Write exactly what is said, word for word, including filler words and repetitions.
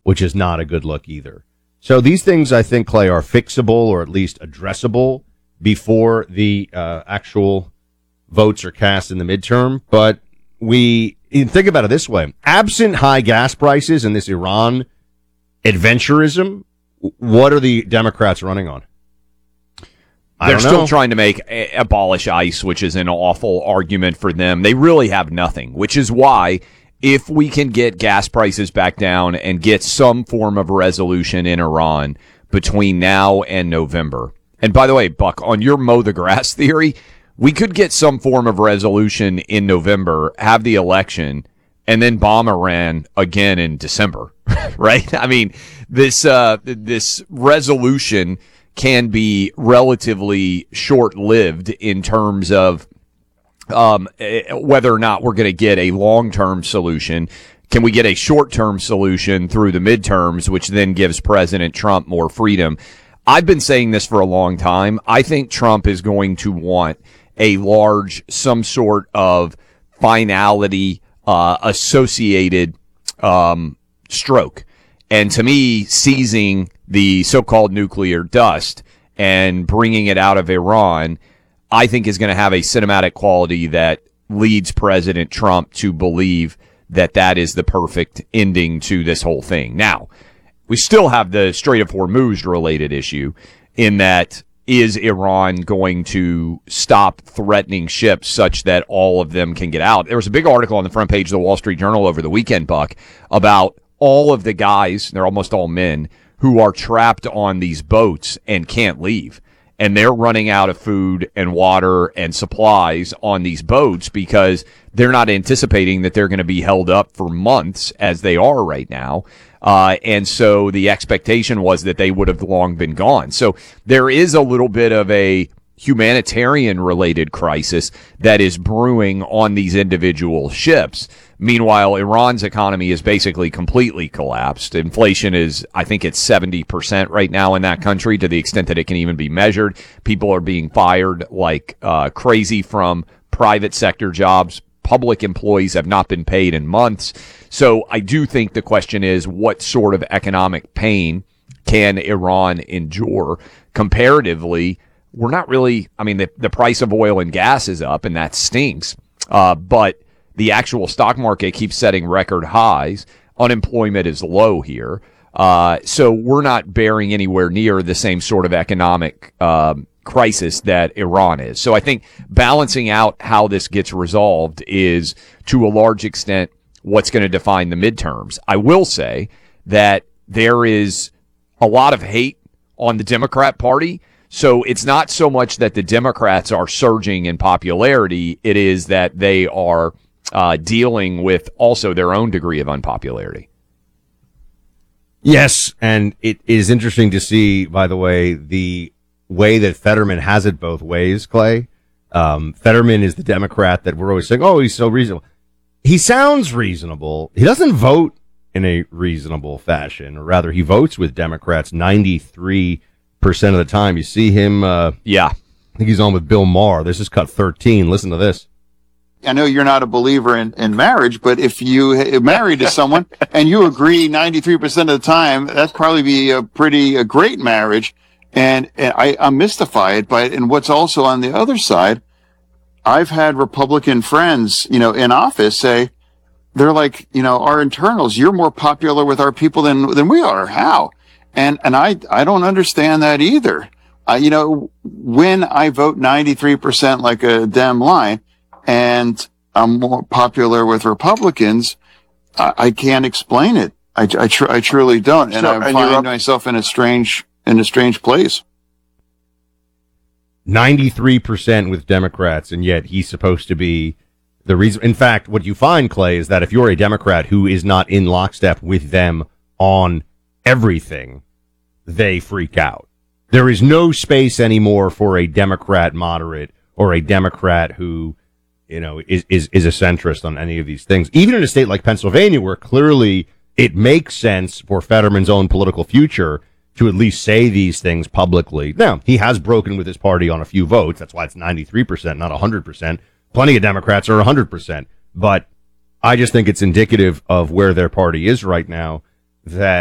which is not a good look either. So these things, I think, Clay, are fixable or at least addressable before the uh, actual votes are cast in the midterm. But we think about it this way. Absent high gas prices and this Iran adventurism, what are the Democrats running on? I They're don't still know. trying to make abolish ICE, which is an awful argument for them. They really have nothing, which is why if we can get gas prices back down and get some form of resolution in Iran between now and November. And by the way, Buck, on your mow the grass theory, we could get some form of resolution in November, have the election, and then bomb Iran again in December, right? I mean, this uh, this resolution can be relatively short-lived in terms of um, whether or not we're going to get a long-term solution. Can we get a short-term solution through the midterms, which then gives President Trump more freedom? I've been saying this for a long time. I think Trump is going to want a large, some sort of finality uh, associated um, stroke. And to me, seizing the so-called nuclear dust and bringing it out of Iran, I think is going to have a cinematic quality that leads President Trump to believe that that is the perfect ending to this whole thing. Now, we still have the Strait of Hormuz related issue in that, is Iran going to stop threatening ships such that all of them can get out? There was a big article on the front page of the Wall Street Journal over the weekend, Buck, about all of the guys, they're almost all men, who are trapped on these boats and can't leave. And they're running out of food and water and supplies on these boats because they're not anticipating that they're going to be held up for months as they are right now. Uh, and so the expectation was that they would have long been gone. So there is a little bit of a humanitarian related crisis that is brewing on these individual ships. Meanwhile, Iran's economy is basically completely collapsed. Inflation is, I think it's seventy percent right now in that country, to the extent that it can even be measured. People are being fired like uh, crazy from private sector jobs. Public employees have not been paid in months. So I do think the question is, what sort of economic pain can Iran endure? Comparatively, we're not really, I mean, the, the price of oil and gas is up, and that stinks. Uh, but the actual stock market keeps setting record highs. Unemployment is low here. Uh, so we're not bearing anywhere near the same sort of economic um, crisis that Iran is. So I think balancing out how this gets resolved is, to a large extent, what's going to define the midterms. I will say that there is a lot of hate on the Democrat Party. So it's not so much that the Democrats are surging in popularity. It is that they are uh, dealing with also their own degree of unpopularity. Yes, and it is interesting to see, by the way, the way that Fetterman has it both ways, Clay. Um, Fetterman is the Democrat that we're always saying, oh, he's so reasonable. He sounds reasonable. He doesn't vote in a reasonable fashion, or rather, he votes with Democrats ninety-three percent of the time. You see him, uh, yeah. I think he's on with Bill Maher. This is cut thirteen. Listen to this. I know you're not a believer in, in marriage, but if you are married to someone and you agree ninety-three percent of the time, that's probably be a pretty a great marriage. And, and I, I'm mystified by it. And what's also on the other side, I've had Republican friends, you know, in office say, they're like, you know, our internals, you're more popular with our people than, than we are. How? And, and I, I don't understand that either. Uh, you know, when I vote ninety-three percent like a Dem line and I'm more popular with Republicans, I, I can't explain it. I, I, tr- I truly don't. And So- I and you're find up- myself in a strange, in a strange place. ninety-three percent with Democrats, and yet he's supposed to be the reason. In fact, what you find, Clay, is that if you're a Democrat who is not in lockstep with them on everything, they freak out. There is no space anymore for a Democrat moderate or a Democrat who, you know, is, is, is a centrist on any of these things. Even in a state like Pennsylvania, where clearly it makes sense for Fetterman's own political future to at least say these things publicly. Now, he has broken with his party on a few votes. That's why it's ninety-three percent, not one hundred percent. Plenty of Democrats are one hundred percent. But I just think it's indicative of where their party is right now, that